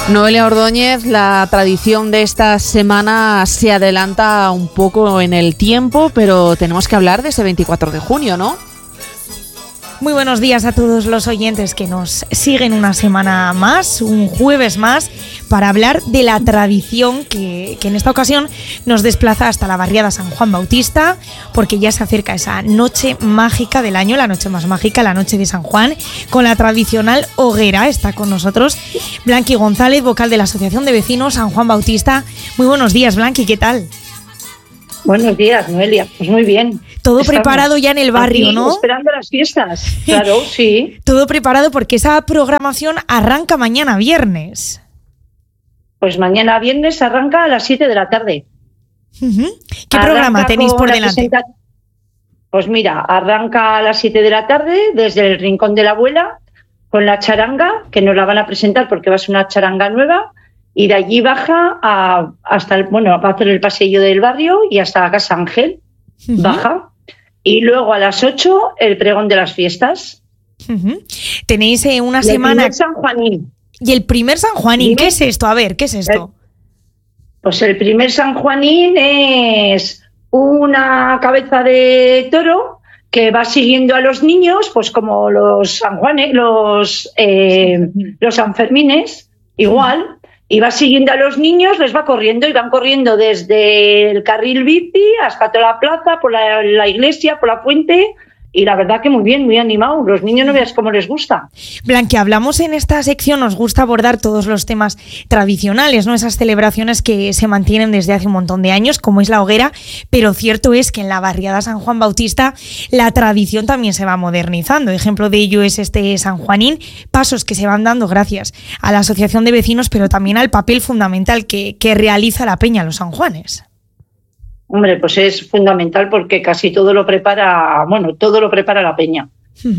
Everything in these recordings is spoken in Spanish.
Noelia Ordóñez, la tradición de esta semana se adelanta un poco en el tiempo, pero tenemos que hablar de ese 24 de junio, ¿no? Muy buenos días a todos los oyentes que nos siguen una semana más, un jueves más, para hablar de la tradición que en esta ocasión nos desplaza hasta la barriada San Juan Bautista, porque ya se acerca esa noche mágica del año, la noche más mágica, la noche de San Juan, con la tradicional hoguera. Está con nosotros Blanqui González, vocal de la Asociación de Vecinos San Juan Bautista. Muy buenos días, Blanqui, ¿qué tal? Buenos días, Noelia. Pues muy bien. Todo preparado ya en el barrio, ¿no? Esperando las fiestas. Claro, sí. Todo preparado porque esa programación arranca mañana viernes. Pues mañana viernes arranca a las 7 de la tarde. ¿Qué programa tenéis por delante? Pues mira, arranca a las 7 de la tarde desde el Rincón de la Abuela con la charanga, que nos la van a presentar porque va a ser una charanga nueva. Y de allí baja hasta va a hacer el pasillo del barrio y hasta la Casa Ángel. Baja. Y luego a las 8 el pregón de las fiestas. Tenéis una semana. El primer San Juanín. ¿Y el primer San Juanín? ¿Qué es esto? A ver, ¿qué es esto? Pues el primer San Juanín es una cabeza de toro que va siguiendo a los niños, pues como los San Juanes, los Sanfermines, igual. Y va siguiendo a los niños, les va corriendo y van corriendo desde el carril bici hasta toda la plaza, por la iglesia, por la fuente. Y la verdad que muy bien, muy animado. Los niños no veas cómo les gusta. Blanqui, hablamos en esta sección, nos gusta abordar todos los temas tradicionales, ¿no? Esas celebraciones que se mantienen desde hace un montón de años, como es la hoguera, pero cierto es que en la barriada San Juan Bautista la tradición también se va modernizando. Ejemplo de ello es este San Juanín, pasos que se van dando gracias a la Asociación de Vecinos, pero también al papel fundamental que realiza la Peña Los San Juanes. Hombre, pues es fundamental porque casi todo lo prepara la peña.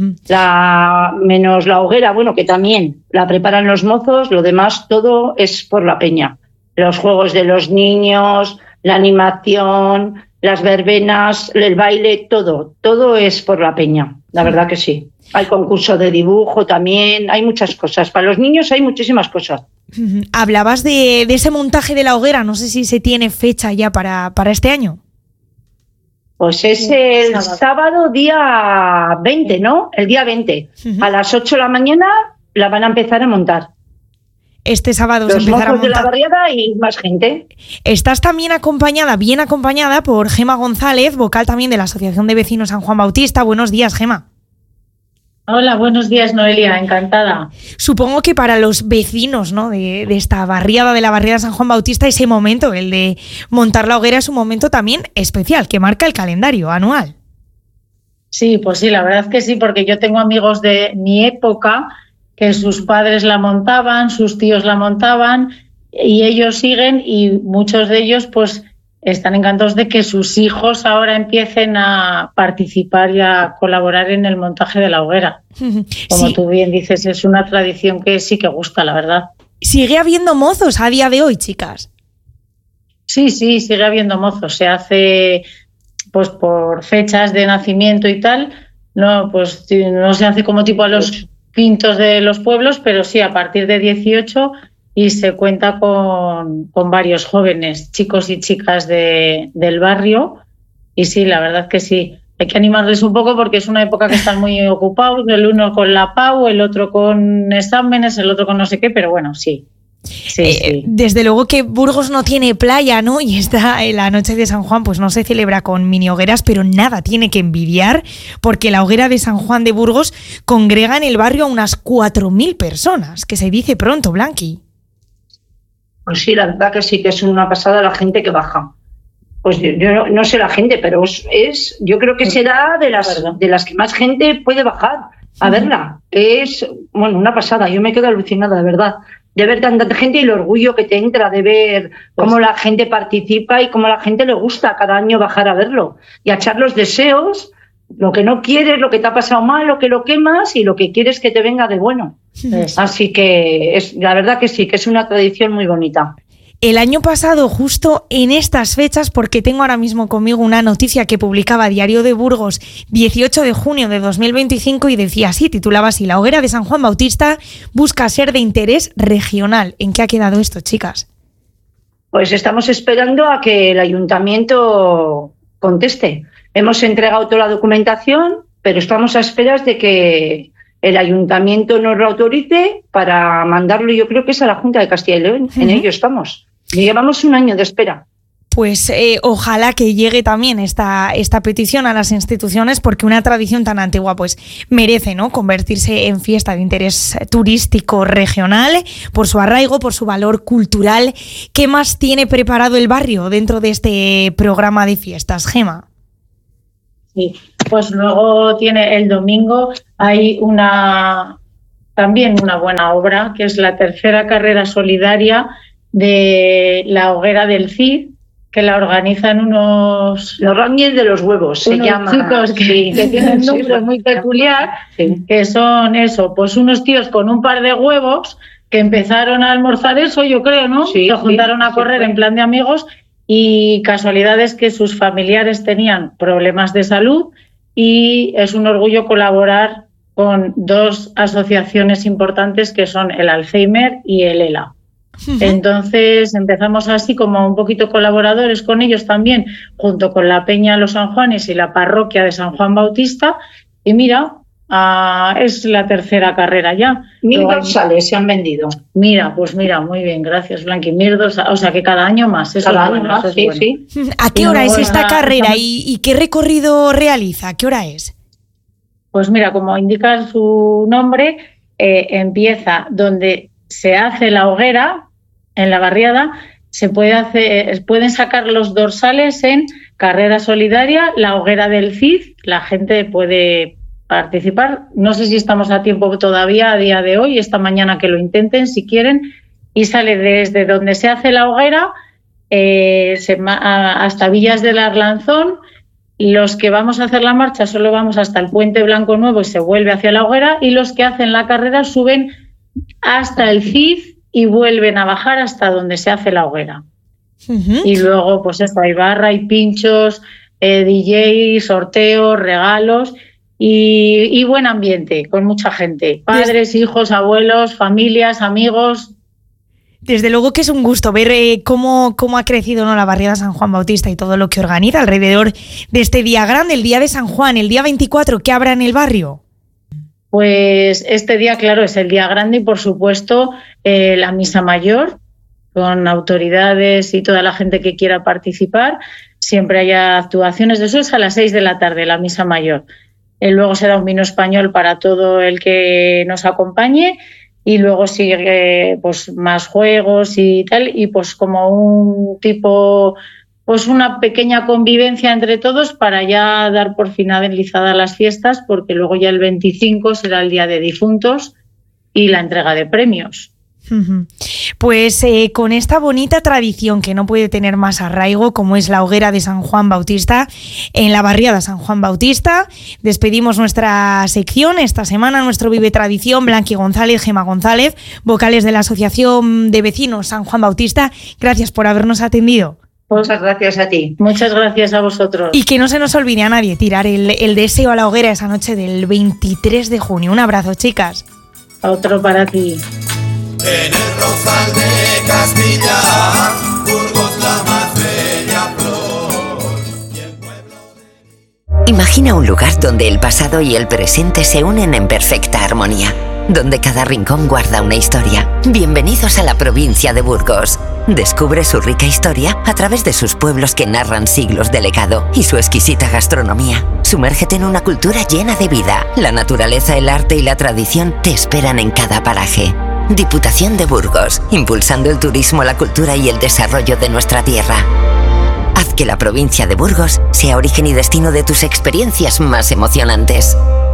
Menos la hoguera, que también la preparan los mozos, lo demás todo es por la peña. Los juegos de los niños, la animación, las verbenas, el baile, todo es por la peña, la verdad que sí. Hay concurso de dibujo también, hay muchas cosas. Para los niños hay muchísimas cosas. Hablabas de ese montaje de la hoguera, no sé si se tiene fecha ya para este año. Pues es el sábado día 20, ¿no? El día 20. A las 8 de la mañana la van a empezar a montar. Este sábado se empezará a montar. Los mozos de la barriada y más gente. Estás también bien acompañada por Gema González, vocal también de la Asociación de Vecinos San Juan Bautista. Buenos días, Gema. Hola, buenos días, Noelia, encantada. Supongo que para los vecinos, ¿no?, de esta barriada, de la barriada San Juan Bautista, ese momento, el de montar la hoguera, es un momento también especial, que marca el calendario anual. Sí, pues sí, la verdad que sí, porque yo tengo amigos de mi época que sus padres la montaban, sus tíos la montaban y ellos siguen y muchos de ellos pues están encantados de que sus hijos ahora empiecen a participar y a colaborar en el montaje de la hoguera. Como sí. Tú bien dices, es una tradición que sí que gusta, la verdad. ¿Sigue habiendo mozos a día de hoy, chicas? Sí, sigue habiendo mozos. Se hace pues por fechas de nacimiento y tal. No se hace como tipo a los quintos de los pueblos, pero sí a partir de 18 y se cuenta con varios jóvenes, chicos y chicas del barrio. Y sí, la verdad que sí. Hay que animarles un poco porque es una época que están muy ocupados, el uno con la PAU, el otro con exámenes, el otro con no sé qué, pero bueno, sí. Sí. Desde luego que Burgos no tiene playa, ¿no? Y la noche de San Juan pues no se celebra con mini hogueras, pero nada tiene que envidiar porque la hoguera de San Juan de Burgos congrega en el barrio a unas 4.000 personas, que se dice pronto, Blanqui. Pues sí, la verdad que sí, que es una pasada la gente que baja. Pues yo no sé la gente, pero yo creo que será de las que más gente puede bajar a verla. Es una pasada, yo me quedo alucinada, de verdad, de ver tanta gente y el orgullo que te entra de ver cómo la gente participa y cómo la gente le gusta cada año bajar a verlo y a echar los deseos, lo que no quieres, lo que te ha pasado mal, lo que lo quemas y lo que quieres que te venga de bueno. Así que la verdad que sí, que es una tradición muy bonita. El año pasado, justo en estas fechas, porque tengo ahora mismo conmigo una noticia que publicaba Diario de Burgos, 18 de junio de 2025, y decía así, titulaba así: la hoguera de San Juan Bautista busca ser de interés regional. ¿En qué ha quedado esto, chicas? Pues estamos esperando a que el ayuntamiento conteste. Hemos entregado toda la documentación, pero estamos a esperas de que el ayuntamiento nos lo autorice para mandarlo. Yo creo que es a la Junta de Castilla y León. En ello estamos. Llevamos un año de espera. Pues ojalá que llegue también esta petición a las instituciones, porque una tradición tan antigua pues merece, ¿no?, convertirse en fiesta de interés turístico regional por su arraigo, por su valor cultural. ¿Qué más tiene preparado el barrio dentro de este programa de fiestas, Gema? Sí, pues luego tiene el domingo, hay también una buena obra, que es la tercera carrera solidaria de la hoguera del Cid, que la organizan los Rangers de los Huevos, se llama. Chicos que tienen un nombre muy peculiar, que son pues unos tíos con un par de huevos que empezaron a almorzar eso, yo creo, ¿no? Se juntaron a correr en plan de amigos, y casualidades que sus familiares tenían problemas de salud, y es un orgullo colaborar con dos asociaciones importantes que son el Alzheimer y el ELA. Entonces empezamos así como un poquito colaboradores con ellos también, junto con la Peña Los San Juanes y la parroquia de San Juan Bautista, y mira, es la tercera carrera ya. 1000 dorsales se han vendido. Mira, muy bien, gracias, Blanqui. 1000 dorsales, o sea que cada año más. Eso cada año más, sí, bueno. Sí. ¿A qué hora es esta carrera y qué recorrido realiza? ¿A qué hora es? Pues mira, como indica su nombre, empieza donde se hace la hoguera, en la barriada. Pueden sacar los dorsales en carrera solidaria, la hoguera del Cid. La gente puede participar. No sé si estamos a tiempo todavía a día de hoy, esta mañana que lo intenten si quieren, y sale desde donde se hace la hoguera hasta Villas del Arlanzón. Los que vamos a hacer la marcha solo vamos hasta el Puente Blanco Nuevo y se vuelve hacia la hoguera, y los que hacen la carrera suben hasta el Cid y vuelven a bajar hasta donde se hace la hoguera. Y luego pues eso, hay barra, hay pinchos, DJ, sorteos, regalos y buen ambiente con mucha gente, padres, hijos, abuelos, familias, amigos. Desde luego que es un gusto ver cómo ha crecido, ¿no?, la barriada San Juan Bautista y todo lo que organiza alrededor de este día grande, el día de San Juan, el día 24. ¿Qué habrá en el barrio? Pues este día, claro, es el día grande, y por supuesto la misa mayor con autoridades y toda la gente que quiera participar. Siempre hay actuaciones, de eso es a las 6 de la tarde, la misa mayor. Luego se da un vino español para todo el que nos acompañe, y luego sigue pues más juegos y tal, y pues como un tipo, pues una pequeña convivencia entre todos para ya dar por finalizadas las fiestas, porque luego ya el 25 será el Día de Difuntos y la entrega de premios. Pues con esta bonita tradición que no puede tener más arraigo, como es la hoguera de San Juan Bautista, en la barriada San Juan Bautista, despedimos nuestra sección. Esta semana nuestro Vive Tradición, Blanqui González, Gema González, vocales de la Asociación de Vecinos San Juan Bautista. Gracias por habernos atendido. Muchas gracias a ti. Muchas gracias a vosotros. Y que no se nos olvide a nadie tirar el deseo a la hoguera esa noche del 23 de junio. Un abrazo, chicas. Otro para ti. En el Rosal de Castilla, Burgos la más bella flor. Y el pueblo de... Imagina un lugar donde el pasado y el presente se unen en perfecta armonía, donde cada rincón guarda una historia. Bienvenidos a la provincia de Burgos. Descubre su rica historia a través de sus pueblos que narran siglos de legado y su exquisita gastronomía. Sumérgete en una cultura llena de vida. La naturaleza, el arte y la tradición te esperan en cada paraje. Diputación de Burgos, impulsando el turismo, la cultura y el desarrollo de nuestra tierra. Haz que la provincia de Burgos sea origen y destino de tus experiencias más emocionantes.